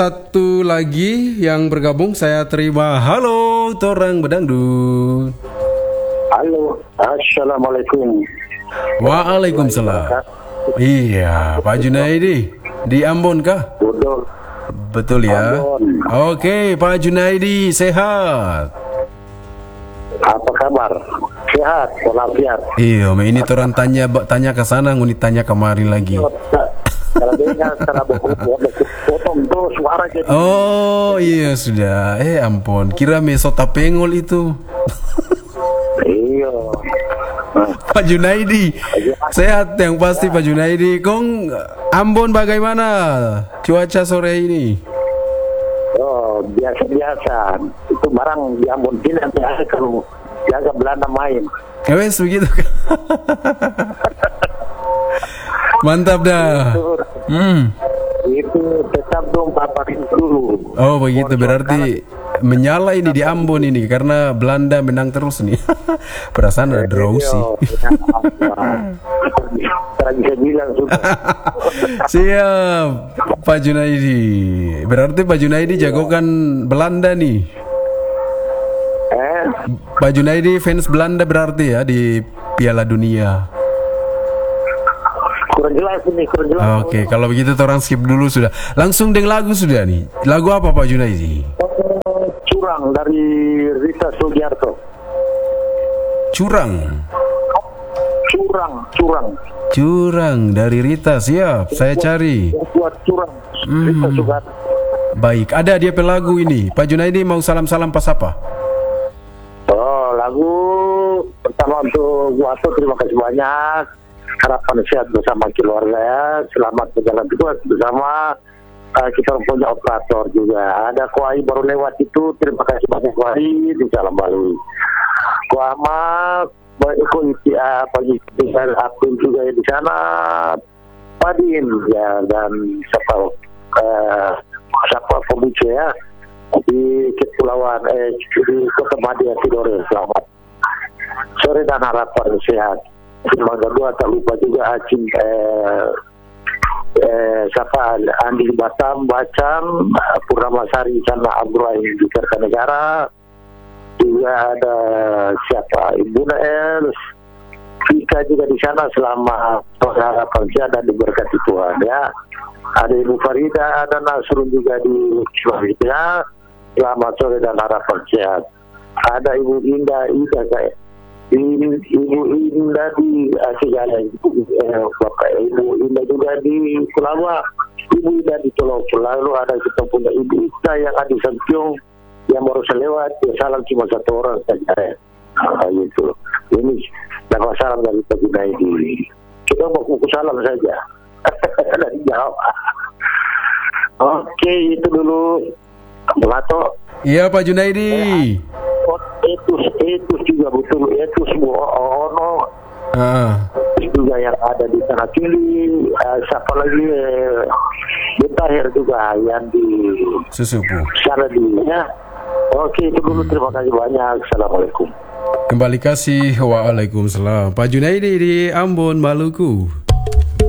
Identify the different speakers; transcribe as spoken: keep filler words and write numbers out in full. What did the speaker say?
Speaker 1: Satu lagi yang bergabung saya terima. Halo, Torang Bedangdut.
Speaker 2: Halo, assalamualaikum.
Speaker 1: Waalaikumsalam. Iya, Pak Junaidi di Ambon kah?
Speaker 2: Betul.
Speaker 1: Betul ya.
Speaker 2: Ambon.
Speaker 1: Oke, Pak Junaidi sehat.
Speaker 2: Apa kabar? Sehat, walafiat.
Speaker 1: Iya, ini Torang tanya tanya ke sana, nguni tanya kemarin lagi.
Speaker 2: Kalau dia setelah potong tuh suara jadi.
Speaker 1: Oh iya sudah. Eh ampun, kira mesota pengol itu.
Speaker 2: Iya.
Speaker 1: Pak Junaidi sehat yang pasti Pak Junaidi. Kong Ambon bagaimana cuaca sore ini?
Speaker 2: Oh biasa-biasa. Itu barang di Ambon sini nanti ada kalau jaga Belanda main.
Speaker 1: Wes begitu. Mantap dah. Hmm.
Speaker 2: Itu tetap dong paparin dulu.
Speaker 1: Oh begitu berarti menyala ini di Ambon ini karena Belanda menang terus nih. Perasaan ada draw sih.
Speaker 2: Tidak bisa bilang sudah.
Speaker 1: Siap Pak Junaidi. Berarti Pak Junaidi jagokan Belanda nih.
Speaker 2: Eh?
Speaker 1: Pak Junaidi fans Belanda berarti ya di Piala Dunia.
Speaker 2: Kurang jelas ini, kurang jelas.
Speaker 1: Oke, kalau begitu orang skip dulu sudah. Langsung dengan lagu sudah nih. Lagu apa Pak Junaidi?
Speaker 2: Curang dari Rita Sugiarto.
Speaker 1: Curang.
Speaker 2: Curang, curang.
Speaker 1: Curang dari Rita, siap. Saya cari.
Speaker 2: Buat curang. Rita
Speaker 1: Hmm.
Speaker 2: Sugiarto.
Speaker 1: Baik, ada dia pelagu ini. Pak Junaidi mau salam-salam pas apa?
Speaker 2: Oh, lagu pertama untuk Guato, terima kasih banyak. Harapan sehat bersama keluarga ya. Selamat berjalan terus bersama. Uh, kita punya operator juga. Ada Kuai baru lewat itu. Terima kasih banyak Kuai di Salam Bali. Kuamat, Eko Itia, pagi tinggal Abdul juga di sana. Padin ya dan siapa uh, siapa pembicara ya di Kepulauan eh di Kota Madia Tidore. Selamat sore dan harapan sehat. Terima kedua tak lupa juga Acim eh, eh, siapa Andi Batam Bacam Purnamasari sana Abdurrahim di Kertanegara juga ada siapa Ibu Nael Vika juga di sana selama harapan sehat dan diberkati Tuhan ya. Ada Ibu Farida, ada Nasrun juga di Sulawesi. Selamat sore dan harapan sehat. Ada Ibu Indah Ida kayak Ibu Indah di Asigala, eh, Bapak Ibu Indah juga di Sulawesi, Ibu Indah di Tolong. Lalu ada kita punya Ibu Ita yang ada di Santiong yang baru selewat, ya salam cuma satu orang saja ya. Nah, gitu. Ini dapat salam dari Pak Junaidi. Kita mau kuku salam saja. Dari jawab. Oke, itu dulu. Melato.
Speaker 1: Iya Pak Junaidi.
Speaker 2: Etus, etus juga betul, etus semua ono.
Speaker 1: Ah.
Speaker 2: Juga yang ada di Tanah Kili, uh, siapa lagi eh, Bentahir juga yang di
Speaker 1: Susupu.
Speaker 2: sana di ya. Oke itu dulu, terima kasih banyak. Assalamualaikum.
Speaker 1: Kembali kasih. Waalaikumsalam. Pak Junaidi di Ambon, Maluku.